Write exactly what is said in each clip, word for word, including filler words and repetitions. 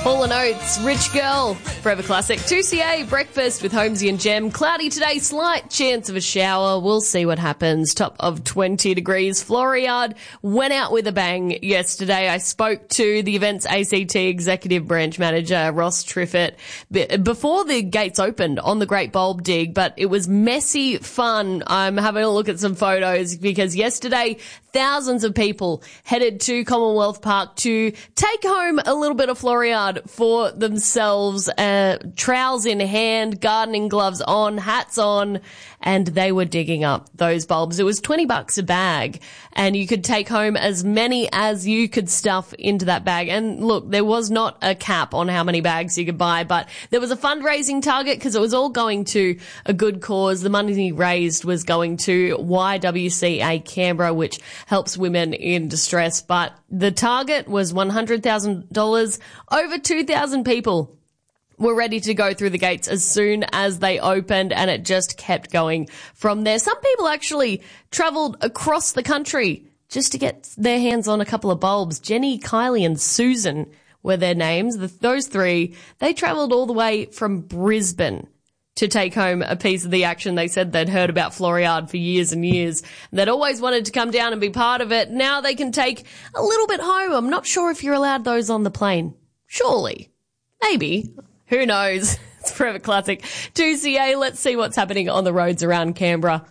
Hall and Oates, Rich Girl, Forever Classic. two C A, breakfast with Holmesy and Jem. Cloudy today, slight chance of a shower. We'll see what happens. Top of twenty degrees. Floriade went out with a bang yesterday. I spoke to the event's A C T Executive Branch Manager, Ross Triffett, before the gates opened on the Great Bulb Dig, but it was messy fun. I'm having a look at some photos because yesterday thousands of people headed to Commonwealth Park to take home a little bit of Floriade for themselves, uh, trowels in hand, gardening gloves on, hats on, and they were digging up those bulbs. It was twenty bucks a bag, and you could take home as many as you could stuff into that bag. And look, there was not a cap on how many bags you could buy, but there was a fundraising target because it was all going to a good cause. The money raised was going to Y W C A Canberra, which helps women in distress, but the target was one hundred thousand dollars. Over two thousand people were ready to go through the gates as soon as they opened, and it just kept going from there. Some people actually travelled across the country just to get their hands on a couple of bulbs. Jenny, Kylie and Susan were their names. The, those three, they travelled all the way from Brisbane to take home a piece of the action. They said they'd heard about Floriade for years and years. They'd always wanted to come down and be part of it. Now they can take a little bit home. I'm not sure if you're allowed those on the plane. Surely. Maybe. Who knows? It's Forever Classic. two C A, let's see what's happening on the roads around Canberra.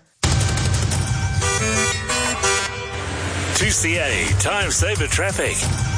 two C A Time Saver Traffic.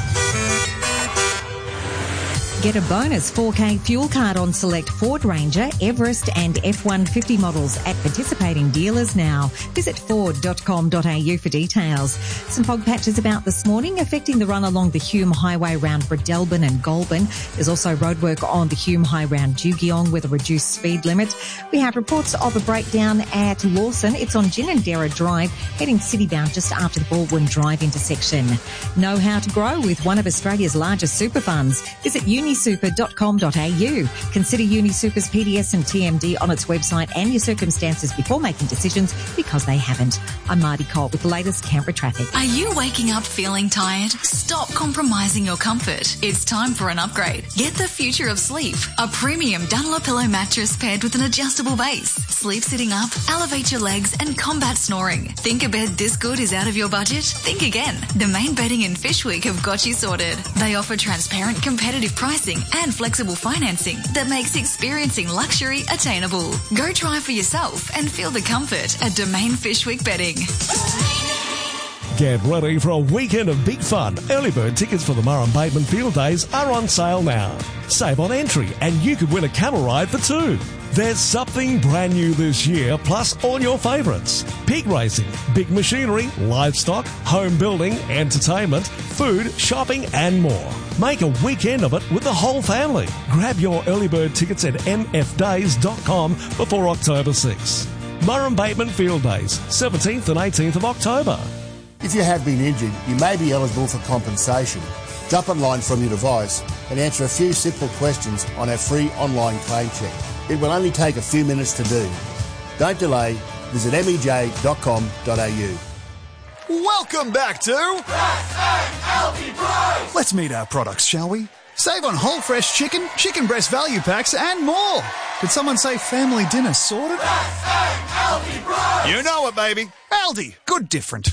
Get a bonus four K fuel card on select Ford Ranger, Everest and F one fifty models at participating dealers now. Visit ford dot com dot a u for details. Some fog patches about this morning affecting the run along the Hume Highway round Bredelban and Goulburn. There's also roadwork on the Hume High round Jugeong with a reduced speed limit. We have reports of a breakdown at Lawson. It's on Ginninderra Drive, heading citybound just after the Baldwin Drive intersection. Know how to grow with one of Australia's largest super funds. Visit uni super dot com dot a u. Consider UniSuper's P D S and T M D on its website and your circumstances before making decisions, because they haven't. I'm Marty Cole with the latest Canberra traffic. Are you waking up feeling tired? Stop compromising your comfort. It's time for an upgrade. Get the future of sleep. A premium Dunlopillow mattress paired with an adjustable base. Sleep sitting up, elevate your legs and combat snoring. Think a bed this good is out of your budget? Think again. The Main Bedding and Fishwick have got you sorted. They offer transparent, competitive pricing and flexible financing that makes experiencing luxury attainable. Go try for yourself and feel the comfort at Domain Fishwick Bedding. Get ready for a weekend of big fun. Early bird tickets for the Murrum Bateman Field Days are on sale now. Save on entry and you could win a camel ride for two. There's something brand new this year, plus all your favourites. Pig racing, big machinery, livestock, home building, entertainment, food, shopping and more. Make a weekend of it with the whole family. Grab your early bird tickets at m f days dot com before October sixth. Murrum Bateman Field Days, seventeenth and eighteenth of October. If you have been injured, you may be eligible for compensation. Jump online from your device and answer a few simple questions on our free online claim check. It will only take a few minutes to do. Don't delay. Visit m e j dot com dot a u. Welcome back to S A L T Price! Let's meet our products, shall we? Save on whole fresh chicken, chicken breast value packs and more. Did someone say family dinner sorted? S A L T Price! You know it, baby. Aldi. Good different.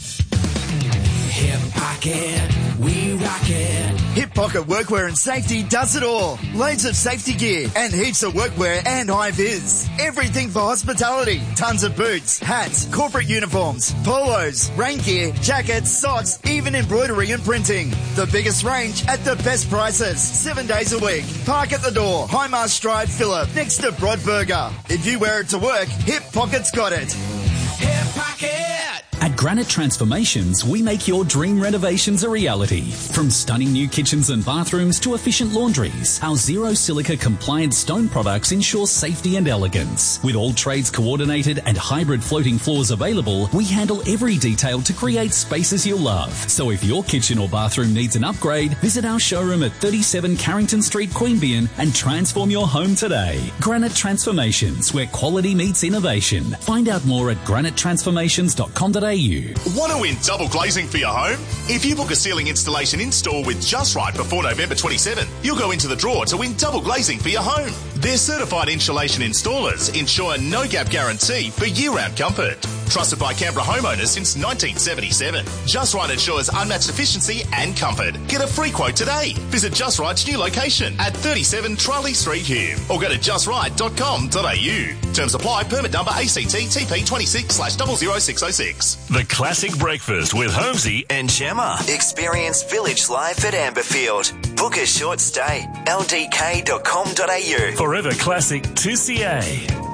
Hip Pocket, we rock it. Hip Pocket Workwear and Safety does it all. Loads of safety gear and heaps of workwear and high-vis. Everything for hospitality. Tons of boots, hats, corporate uniforms, polos, rain gear, jackets, socks, even embroidery and printing. The biggest range at the best prices. Seven days a week. Park at the door. Highmast Drive, Phillip, next to Broadburger. If you wear it to work, Hip Pocket's got it. Hip Pocket! At Granite Transformations, we make your dream renovations a reality. From stunning new kitchens and bathrooms to efficient laundries, our zero silica compliant stone products ensure safety and elegance. With all trades coordinated and hybrid floating floors available, we handle every detail to create spaces you'll love. So if your kitchen or bathroom needs an upgrade, visit our showroom at thirty-seven Carrington Street, Queanbeyan and transform your home today. Granite Transformations, where quality meets innovation. Find out more at granite transformations dot com dot a u. Want to win double glazing for your home? If you book a ceiling installation in-store with Just Right before November twenty-seventh, you'll go into the draw to win double glazing for your home. Their certified insulation installers ensure a no-gap guarantee for year-round comfort. Trusted by Canberra homeowners since nineteen seventy-seven. Just Right ensures unmatched efficiency and comfort. Get a free quote today. Visit Just Right's new location at thirty-seven Trolley Street, Hume, or go to just right dot com dot a u. Terms apply. Permit number A C T T P twenty-six slash double zero six oh six. The Classic Breakfast with Holmesy and Gemma. Experience Village Life at Amberfield. Book a short stay. L D K dot com dot a u. Forever Classic two C A.